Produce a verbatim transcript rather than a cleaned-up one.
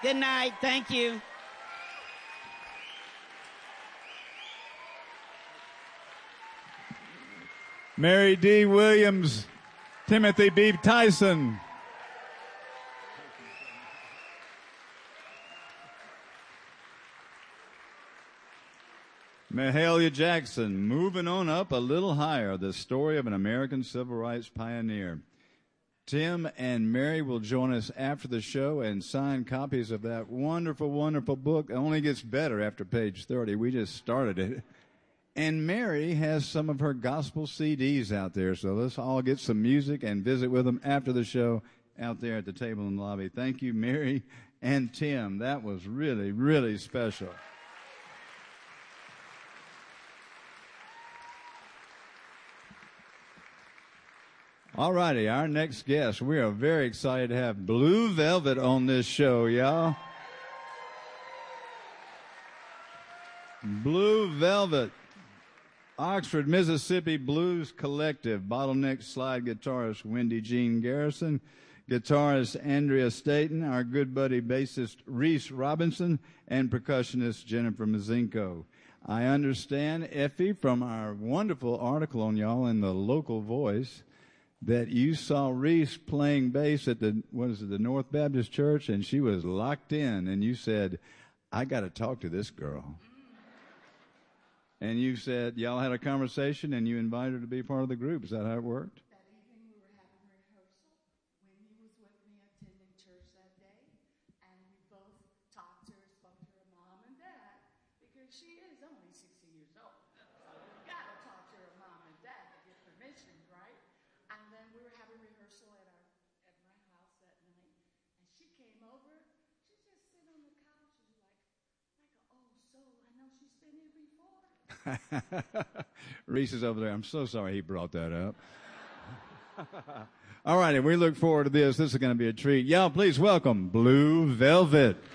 Good night. Thank you. Mary D. Williams, Timothy B. Tyson. Mahalia Jackson, moving on up a little higher, the story of an American civil rights pioneer. Tim and Mary will join us after the show and sign copies of that wonderful, wonderful book. It only gets better after page thirty. We just started it. And Mary has some of her gospel C Ds out there, so let's all get some music and visit with them after the show out there at the table in the lobby. Thank you, Mary and Tim. That was really, really special. All righty, our next guest. We are very excited to have Blue Velvet on this show, y'all. Blue Velvet, Oxford, Mississippi Blues Collective, bottleneck slide guitarist Wendy Jean Garrison, guitarist Andrea Staten, our good buddy bassist Reese Robinson, and percussionist Jennifer Mazinko. I understand, Effie, from our wonderful article on y'all in the Local Voice, that you saw Reese playing bass at the, what is it, the North Baptist Church, and she was locked in, and you said, I got to talk to this girl. And you said, y'all had a conversation, and you invited her to be part of the group. Is that how it worked? That evening we were having rehearsal. Wendy was with me attending church that day, and we both talked to her, spoke to her mom and dad, because she is only sixty years old. So we got to talk to her mom and dad to get permission, right? And then we were having rehearsal at our at my house that night, and she came over. She just sitting on the couch and like, like an old soul. I know she's been here before. Reese is over there. I'm so sorry he brought that up. All righty, we look forward to this. This is going to be a treat. Y'all, please welcome Blue Velvet.